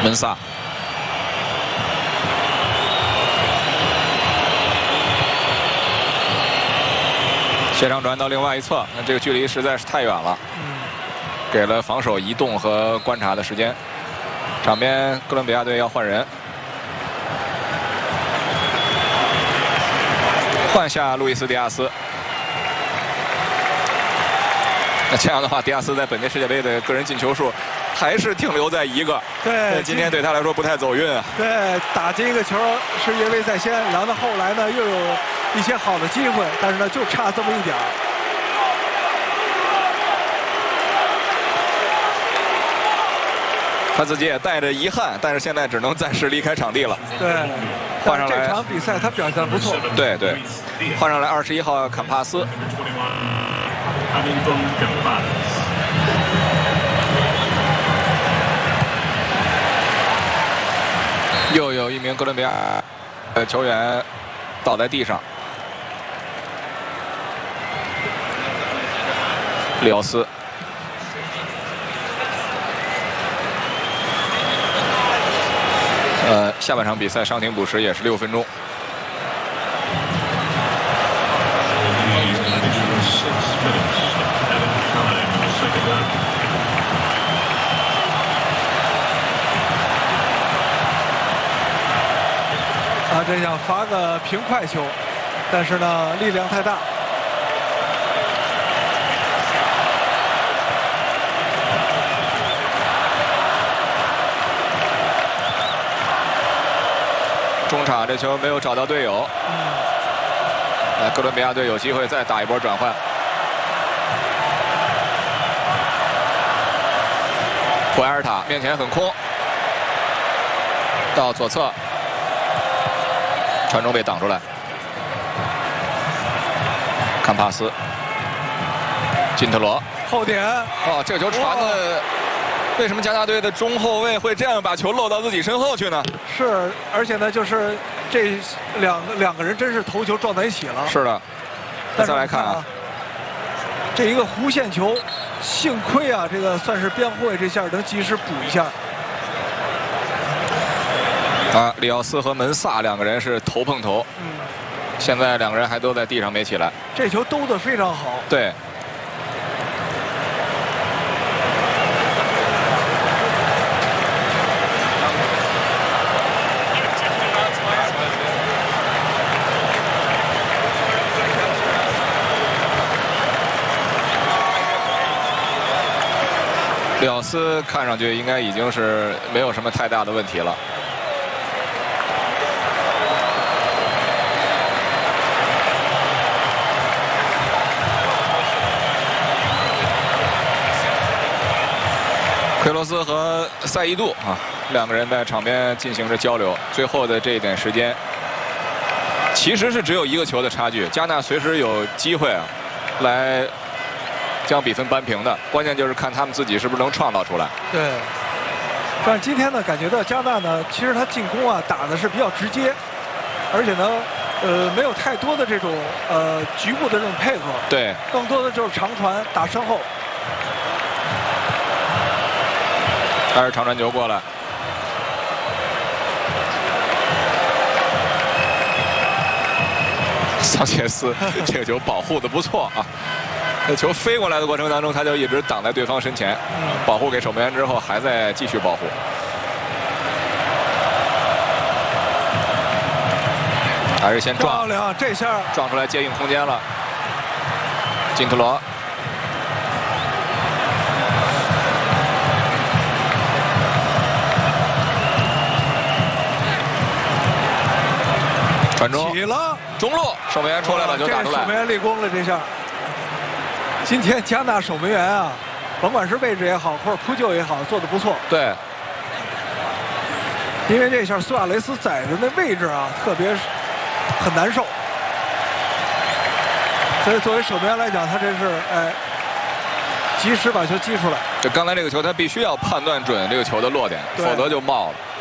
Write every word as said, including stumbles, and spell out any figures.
门萨。斜长传到另外一侧，那这个距离实在是太远了， 嗯， 给了防守移动和观察的时间。场边哥伦比亚队要换人，换下路易斯·迪亚斯。那这样的话，迪亚斯在本届世界杯的个人进球数还是停留在一个。 对， 今天对他来说不太走运啊。 对，打进一个球是越位在先，然后呢后来呢又有一些好的机会，但是呢就差这么一点儿。 他自己也带着遗憾，但是现在只能暂时离开场地了。 对， 换上来这场比赛他表现得不错。 对对，换上来二十一号坎帕斯。又有一名哥伦比亚呃球员倒在地上，里奥斯。呃，下半场比赛伤停补时也是六分钟。 啊，这想罚个平快球，但是呢力量太大。 中场这球没有找到队友，呃，哥伦比亚队有机会再打一波转换。普埃尔塔面前很空，到左侧，传中被挡出来。坎帕斯，金特罗后点， 哦，这个球传的。为什么加纳队的中后卫会这样把球漏到自己身后去呢？ 是，而且呢，就是这两个两个人真是头球撞在一起了。 是的，再来看啊， 这一个弧线球，幸亏啊，这个算是边后卫这下能及时补一下。 啊，里奥斯和门萨两个人是头碰头，嗯，现在两个人还都在地上没起来。 这球兜得非常好。 对。里奥斯看上去应该已经是没有什么太大的问题了。奎罗斯和塞伊杜啊，两个人在场边进行着交流。最后的这一点时间，其实是只有一个球的差距。加纳随时有机会啊，来将比分扳平的，关键就是看他们自己是不是能创造出来。 对。但是今天呢，感觉到加纳呢，其实他进攻啊打的是比较直接，而且呢，呃，没有太多的这种呃局部的这种配合。 对。 更多的就是长传打身后。 还是长传球过来。桑切斯这个球保护的不错啊。那球飞过来的过程当中，他就一直挡在对方身前，保护给守门员之后，还在继续保护。还是先撞， 漂亮，这下撞出来接应空间了。金特罗，传中， 起了， 中路，守门员出来把球打出来， 守门员立功了，这下。今天加纳守门员啊，甭管是位置也好，或者扑救也好，做得不错。 对。 因为这下苏亚雷斯在的那位置啊，特别很难受。所以作为守门员来讲，他真是哎，及时把球击出来。 这刚才这个球，他必须要判断准这个球的落点，否则就冒了。